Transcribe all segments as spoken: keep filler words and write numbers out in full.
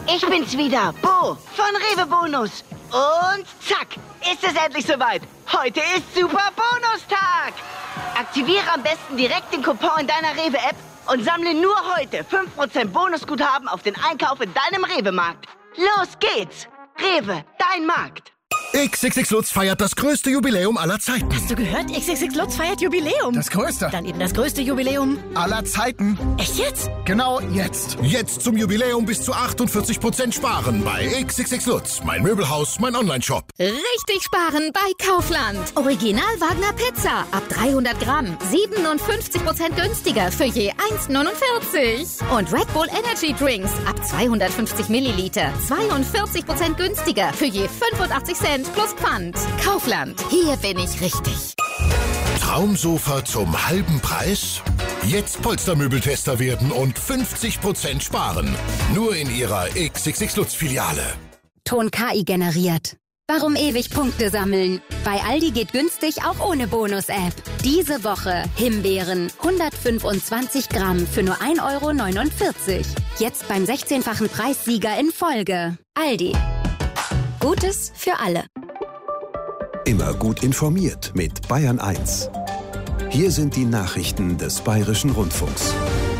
Ich bin's wieder, Bo von Rewe Bonus. Und zack, ist es endlich soweit. Heute ist Super Bonustag. Aktiviere am besten direkt den Coupon in deiner Rewe-App und sammle nur heute fünf Prozent Bonusguthaben auf den Einkauf in deinem Rewe-Markt. Los geht's. Rewe, dein Markt. X X X Lutz feiert das größte Jubiläum aller Zeiten. Hast du gehört? X X X Lutz feiert Jubiläum. Das größte. Dann eben das größte Jubiläum aller Zeiten. Echt jetzt? Genau jetzt. Jetzt zum Jubiläum bis zu achtundvierzig Prozent sparen bei X X X Lutz. Mein Möbelhaus, mein Onlineshop. Richtig sparen bei Kaufland. Original Wagner Pizza. Ab dreihundert Gramm. siebenundfünfzig Prozent günstiger für je eins neunundvierzig. Und Red Bull Energy Drinks. Ab zweihundertfünfzig Milliliter. zweiundvierzig Prozent günstiger für je fünfundachtzig Cent plus Pfand. Kaufland. Hier bin ich richtig. Traumsofa zum halben Preis? Jetzt Polstermöbeltester werden und fünfzig Prozent sparen. Nur in Ihrer X X X Lutz Filiale. Ton K I generiert. Warum ewig Punkte sammeln? Bei Aldi geht günstig auch ohne Bonus-App. Diese Woche Himbeeren hundertfünfundzwanzig Gramm für nur ein Euro neunundvierzig. Jetzt beim sechzehnfachen Preissieger in Folge. Aldi. Gutes für alle. Immer gut informiert mit Bayern eins. Hier sind die Nachrichten des Bayerischen Rundfunks.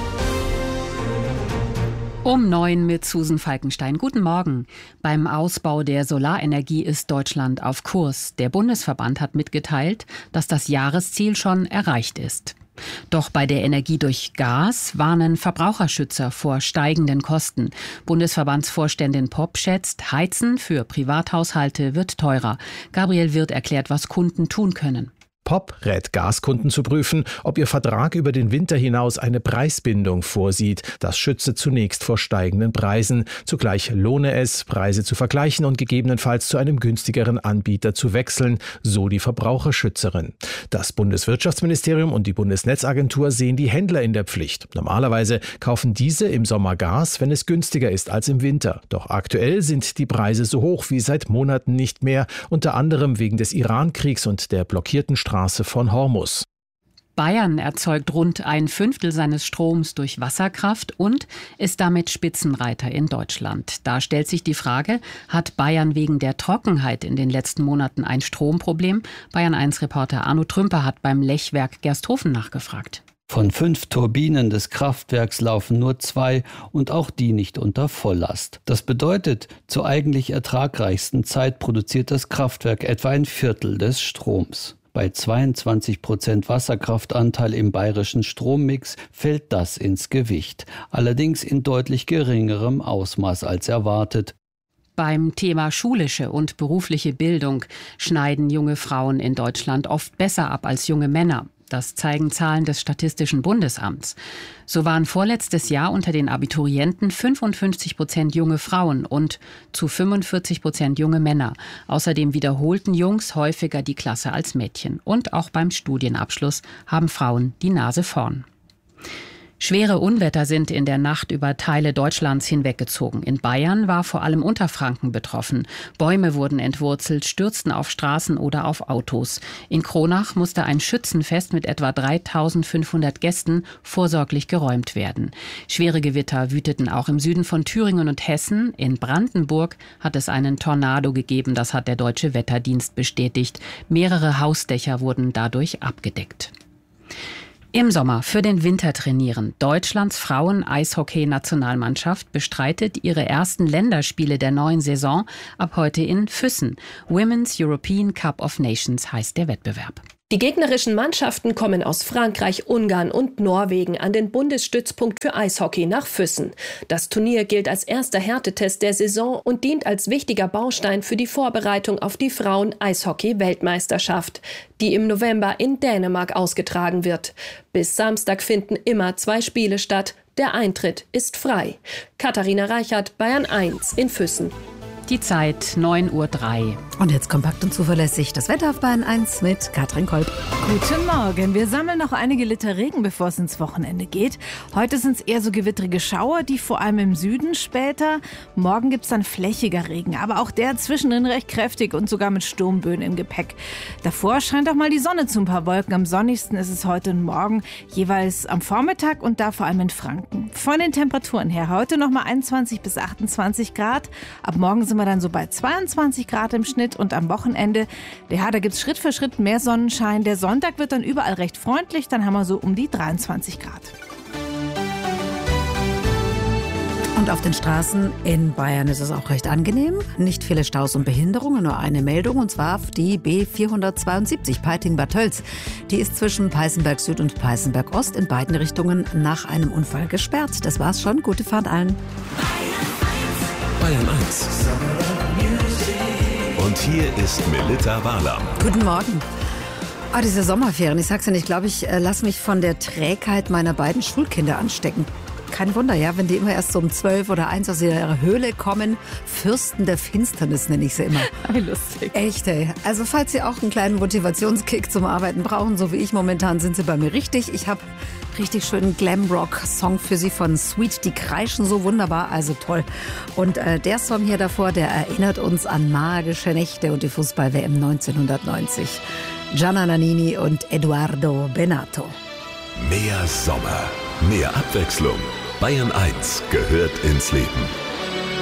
Um neun mit Susan Falkenstein. Guten Morgen. Beim Ausbau der Solarenergie ist Deutschland auf Kurs. Der Bundesverband hat mitgeteilt, dass das Jahresziel schon erreicht ist. Doch bei der Energie durch Gas warnen Verbraucherschützer vor steigenden Kosten. Bundesverbandsvorständin Popp schätzt, Heizen für Privathaushalte wird teurer. Gabriel Wirth erklärt, was Kunden tun können. Popp rät Gaskunden zu prüfen, ob ihr Vertrag über den Winter hinaus eine Preisbindung vorsieht. Das schütze zunächst vor steigenden Preisen. Zugleich lohne es, Preise zu vergleichen und gegebenenfalls zu einem günstigeren Anbieter zu wechseln, so die Verbraucherschützerin. Das Bundeswirtschaftsministerium und die Bundesnetzagentur sehen die Händler in der Pflicht. Normalerweise kaufen diese im Sommer Gas, wenn es günstiger ist als im Winter. Doch aktuell sind die Preise so hoch wie seit Monaten nicht mehr, unter anderem wegen des Iran-Kriegs und der blockierten Straße von Hormuz. Bayern erzeugt rund ein Fünftel seines Stroms durch Wasserkraft und ist damit Spitzenreiter in Deutschland. Da stellt sich die Frage, hat Bayern wegen der Trockenheit in den letzten Monaten ein Stromproblem? Bayern eins Reporter Arno Trümper hat beim Lechwerk Gersthofen nachgefragt. Von fünf Turbinen des Kraftwerks laufen nur zwei und auch die nicht unter Volllast. Das bedeutet, zur eigentlich ertragreichsten Zeit produziert das Kraftwerk etwa ein Viertel des Stroms. Bei zweiundzwanzig Prozent Wasserkraftanteil im bayerischen Strommix fällt das ins Gewicht, allerdings in deutlich geringerem Ausmaß als erwartet. Beim Thema schulische und berufliche Bildung schneiden junge Frauen in Deutschland oft besser ab als junge Männer. Das zeigen Zahlen des Statistischen Bundesamts. So waren vorletztes Jahr unter den Abiturienten fünfundfünfzig Prozent junge Frauen und zu fünfundvierzig Prozent junge Männer. Außerdem wiederholten Jungs häufiger die Klasse als Mädchen. Und auch beim Studienabschluss haben Frauen die Nase vorn. Schwere Unwetter sind in der Nacht über Teile Deutschlands hinweggezogen. In Bayern war vor allem Unterfranken betroffen. Bäume wurden entwurzelt, stürzten auf Straßen oder auf Autos. In Kronach musste ein Schützenfest mit etwa dreitausendfünfhundert Gästen vorsorglich geräumt werden. Schwere Gewitter wüteten auch im Süden von Thüringen und Hessen. In Brandenburg hat es einen Tornado gegeben, das hat der Deutsche Wetterdienst bestätigt. Mehrere Hausdächer wurden dadurch abgedeckt. Im Sommer für den Winter trainieren. Deutschlands Frauen-Eishockey-Nationalmannschaft bestreitet ihre ersten Länderspiele der neuen Saison ab heute in Füssen. Women's European Cup of Nations heißt der Wettbewerb. Die gegnerischen Mannschaften kommen aus Frankreich, Ungarn und Norwegen an den Bundesstützpunkt für Eishockey nach Füssen. Das Turnier gilt als erster Härtetest der Saison und dient als wichtiger Baustein für die Vorbereitung auf die Frauen-Eishockey-Weltmeisterschaft, die im November in Dänemark ausgetragen wird. Bis Samstag finden immer zwei Spiele statt. Der Eintritt ist frei. Katharina Reichert, Bayern eins in Füssen. Die Zeit neun Uhr drei. Und jetzt kompakt und zuverlässig das Wetter auf Bayern eins mit Katrin Kolb. Guten Morgen. Wir sammeln noch einige Liter Regen, bevor es ins Wochenende geht. Heute sind es eher so gewittrige Schauer, die vor allem im Süden später. Morgen gibt es dann flächiger Regen, aber auch der zwischendrin recht kräftig und sogar mit Sturmböen im Gepäck. Davor scheint auch mal die Sonne zu ein paar Wolken. Am sonnigsten ist es heute und morgen, jeweils am Vormittag und da vor allem in Franken. Von den Temperaturen her heute noch mal einundzwanzig bis achtundzwanzig Grad. Ab morgen sind wir dann so bei zweiundzwanzig Grad im Schnitt und am Wochenende, ja, da gibt es Schritt für Schritt mehr Sonnenschein. Der Sonntag wird dann überall recht freundlich, dann haben wir so um die dreiundzwanzig Grad. Und auf den Straßen in Bayern ist es auch recht angenehm. Nicht viele Staus und Behinderungen, nur eine Meldung, und zwar die B vierhundertzweiundsiebzig Peiting-Bad Tölz. Die ist zwischen Peißenberg Süd und Peißenberg Ost in beiden Richtungen nach einem Unfall gesperrt. Das war's schon. Gute Fahrt allen. Bayern eins. Und hier ist Melitta Walam. Guten Morgen. Ah, diese Sommerferien, ich sag's ja nicht, ich glaube, ich äh, lasse mich von der Trägheit meiner beiden Schulkinder anstecken. Kein Wunder, ja, wenn die immer erst so um zwölf oder eins aus ihrer Höhle kommen. Fürsten der Finsternis nenne ich sie immer. Wie lustig. Echt, ey. Also falls Sie auch einen kleinen Motivationskick zum Arbeiten brauchen, so wie ich momentan, sind Sie bei mir richtig. Ich habe richtig schönen Glamrock-Song für Sie von Sweet. Die kreischen so wunderbar, also toll. Und äh, der Song hier davor, der erinnert uns an magische Nächte und die Fußball-W M neunzehnhundertneunzig. Gianna Nannini und Edoardo Bennato. Mehr Sommer, mehr Abwechslung. Bayern eins gehört ins Leben.